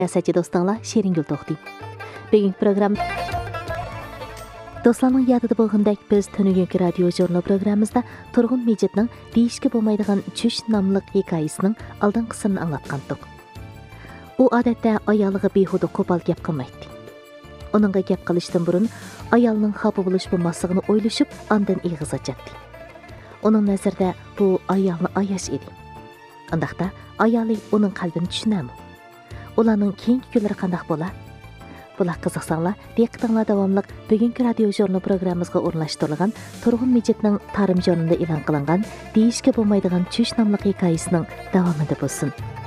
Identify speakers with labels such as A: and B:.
A: Сәтчі достаңла Шерингүл тоқти. Бүгінгі программ Достларның ядыды болғандак біз Төнігенкі радио журнал программызда Тұрғын Мejitнің дейішкі болмайдыған чүш намлық хикайысының алдан қысырын аңлатқандық. О адәтті аялығы бейхуды қопал кеп қылмайды. Оныңға кеп қылыштың бұрын аялының қапы болыш болмасығыны ойлышып, андан иғыз ачатты. Оның нәзірді бұл аялыны аяш еді. Андақта аялы оның қалбін түшінәмі? Оланың кейінгі күлері қандақ бола? Бұлақ қызықсаңла, дейқтіңла давамлық бүгінгі радио журнал программызға орынлаштырылған Тұрғын Mejitнің тарым жонында илан қылынған дейішке болмайдыған чүш намлық хикайысының давамында болсын.